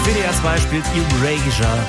WDR 2 spielt Erasure,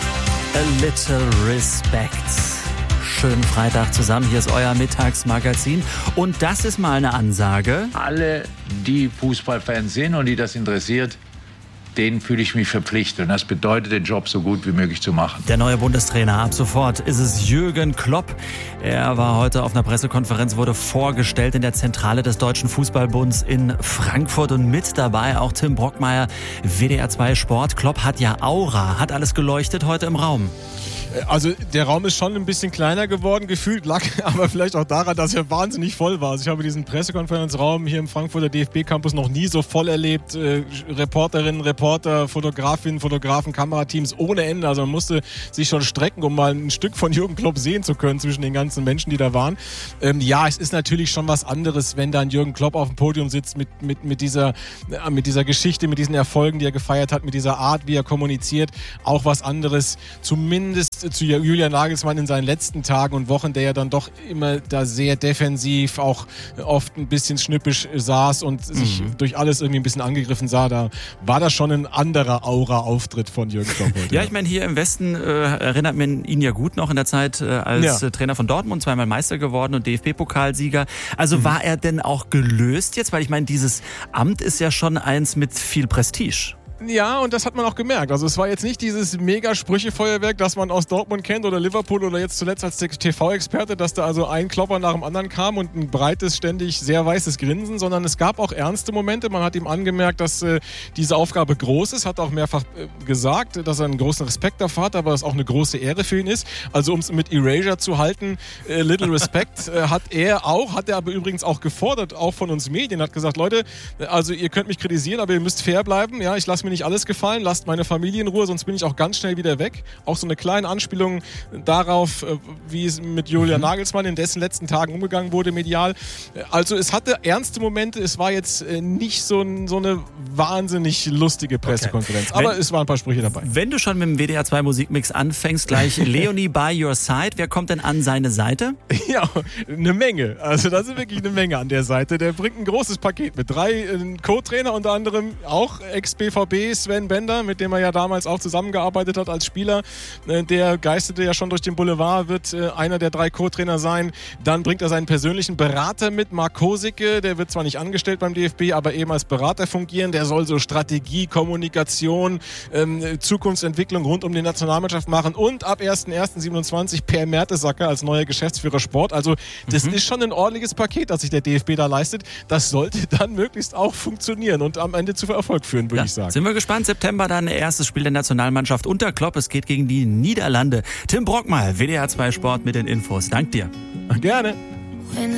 A Little Respect. Schönen Freitag zusammen, hier ist euer Mittagsmagazin und das ist mal eine Ansage. Alle, die Fußballfans sind und die das interessiert, denen fühle ich mich verpflichtet. Und das bedeutet, den Job so gut wie möglich zu machen. Der neue Bundestrainer, ab sofort ist es Jürgen Klopp. Er war heute auf einer Pressekonferenz, wurde vorgestellt in der Zentrale des Deutschen Fußballbunds in Frankfurt und mit dabei auch Tim Brockmeier, WDR 2 Sport. Klopp hat ja Aura, hat alles geleuchtet heute im Raum. Also der Raum ist schon ein bisschen kleiner geworden, gefühlt, lag aber vielleicht auch daran, dass er wahnsinnig voll war. Also ich habe diesen Pressekonferenzraum hier im Frankfurter DFB-Campus noch nie so voll erlebt. Reporterinnen, Reporter, Fotografinnen, Fotografen, Kamerateams ohne Ende. Also man musste sich schon strecken, um mal ein Stück von Jürgen Klopp sehen zu können zwischen den ganzen Menschen, die da waren. Ja, es ist natürlich schon was anderes, wenn dann Jürgen Klopp auf dem Podium sitzt mit dieser Geschichte, mit diesen Erfolgen, die er gefeiert hat, mit dieser Art, wie er kommuniziert. Auch was anderes, zumindest zu Julian Nagelsmann in seinen letzten Tagen und Wochen, der ja dann doch immer da sehr defensiv, auch oft ein bisschen schnippisch saß und sich durch alles irgendwie ein bisschen angegriffen sah. Da war das schon ein anderer Aura-Auftritt von Jürgen Klopp heute. Ja, ich meine, hier im Westen erinnert man ihn ja gut noch in der Zeit als Trainer von Dortmund, zweimal Meister geworden und DFB-Pokalsieger. Also war er denn auch gelöst jetzt? Weil ich meine, dieses Amt ist ja schon eins mit viel Prestige. Ja, und das hat man auch gemerkt. Also es war jetzt nicht dieses Mega-Sprüche-Feuerwerk, das man aus Dortmund kennt oder Liverpool oder jetzt zuletzt als TV-Experte, dass da also ein Klopper nach dem anderen kam und ein breites, ständig sehr weißes Grinsen, sondern es gab auch ernste Momente. Man hat ihm angemerkt, dass diese Aufgabe groß ist, hat auch mehrfach gesagt, dass er einen großen Respekt davor hat, aber es auch eine große Ehre für ihn ist. Also um es mit Erasure zu halten, Little Respect hat er aber übrigens auch gefordert, auch von uns Medien, hat gesagt, Leute, also ihr könnt mich kritisieren, aber ihr müsst fair bleiben. Ja, ich lasse mir nicht alles gefallen, lasst meine Familie in Ruhe, sonst bin ich auch ganz schnell wieder weg. Auch so eine kleine Anspielung darauf, wie es mit Julian Nagelsmann in dessen letzten Tagen umgegangen wurde medial. Also es hatte ernste Momente, es war jetzt nicht so eine wahnsinnig lustige Pressekonferenz, aber es waren ein paar Sprüche dabei. Wenn du schon mit dem WDR 2 Musikmix anfängst, gleich Leonie by your side, wer kommt denn an seine Seite? Ja, eine Menge. Also das ist wirklich eine Menge an der Seite. Der bringt ein großes Paket mit. 3 Co-Trainer, unter anderem auch Ex-BVB, Sven Bender, mit dem er ja damals auch zusammengearbeitet hat als Spieler. Der geisterte ja schon durch den Boulevard, wird einer der 3 Co-Trainer sein. Dann bringt er seinen persönlichen Berater mit, Marc Kosicke. Der wird zwar nicht angestellt beim DFB, aber eben als Berater fungieren. Der soll so Strategie, Kommunikation, Zukunftsentwicklung rund um die Nationalmannschaft machen. Und ab 1.1.27 Per Mertesacker als neuer Geschäftsführer Sport. Also das ist schon ein ordentliches Paket, das sich der DFB da leistet. Das sollte dann möglichst auch funktionieren und am Ende zu Erfolg führen, würde ich sagen. Sind wir gespannt. September dann erstes Spiel der Nationalmannschaft unter Klopp. Es geht gegen die Niederlande. Tim Brockmeier, WDR 2 Sport mit den Infos. Dank dir. Gerne.